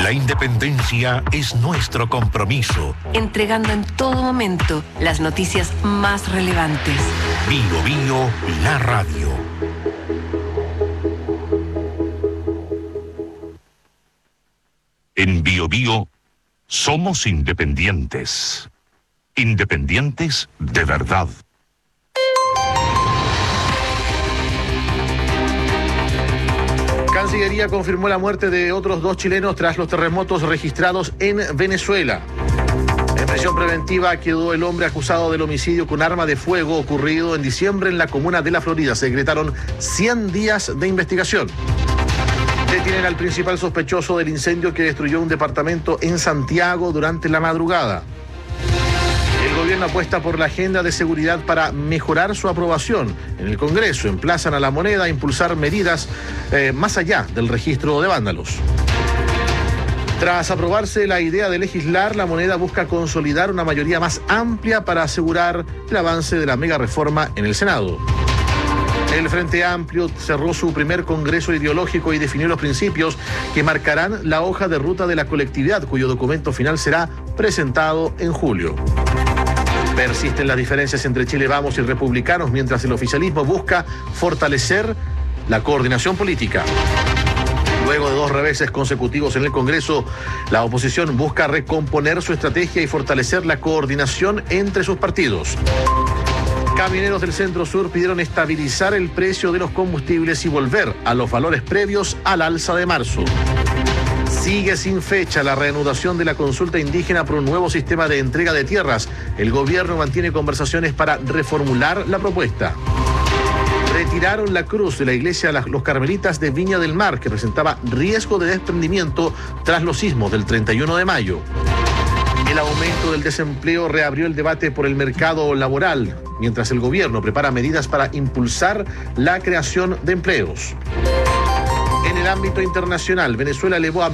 La independencia es nuestro compromiso. Entregando en todo momento las noticias más relevantes. Bio Bio, la radio. En Bio Bio somos independientes. Independientes de verdad. Cancillería confirmó la muerte de otros 2 chilenos tras los terremotos registrados en Venezuela. En prisión preventiva quedó el hombre acusado del homicidio con arma de fuego ocurrido en diciembre en la comuna de La Florida. Se decretaron 100 días de investigación. Detienen al principal sospechoso del incendio que destruyó un departamento en Santiago durante la madrugada. El gobierno apuesta por la agenda de seguridad para mejorar su aprobación. En el Congreso emplazan a La Moneda a impulsar medidas más allá del registro de vándalos. Tras aprobarse la idea de legislar, La Moneda busca consolidar una mayoría más amplia para asegurar el avance de la mega reforma en el Senado. El Frente Amplio cerró su primer congreso ideológico y definió los principios que marcarán la hoja de ruta de la colectividad, cuyo documento final será presentado en julio. Persisten las diferencias entre Chile Vamos y republicanos, mientras el oficialismo busca fortalecer la coordinación política. Luego de 2 reveses consecutivos en el Congreso, la oposición busca recomponer su estrategia y fortalecer la coordinación entre sus partidos. Camioneros del Centro Sur pidieron estabilizar el precio de los combustibles y volver a los valores previos al alza de marzo. Sigue sin fecha la reanudación de la consulta indígena por un nuevo sistema de entrega de tierras. El gobierno mantiene conversaciones para reformular la propuesta. Retiraron la cruz de la iglesia Los Carmelitas de Viña del Mar, que presentaba riesgo de desprendimiento tras los sismos del 31 de mayo. El aumento del desempleo reabrió el debate por el mercado laboral, mientras el gobierno prepara medidas para impulsar la creación de empleos. En el ámbito internacional, Venezuela elevó a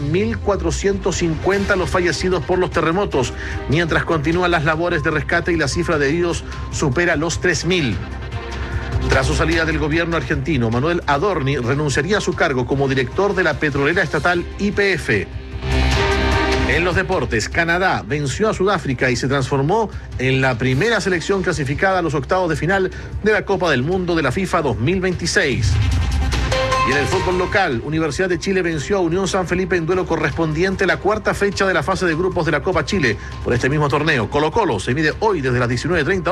1.450 los fallecidos por los terremotos, mientras continúan las labores de rescate y la cifra de heridos supera los 3.000. Tras su salida del gobierno argentino, Manuel Adorni renunciaría a su cargo como director de la petrolera estatal YPF. En los deportes, Canadá venció a Sudáfrica y se transformó en la primera selección clasificada a los octavos de final de la Copa del Mundo de la FIFA 2026. Y en el fútbol local, Universidad de Chile venció a Unión San Felipe en duelo correspondiente a la 4ª fecha de la fase de grupos de la Copa Chile por este mismo torneo. Colo-Colo se mide hoy desde las 19:30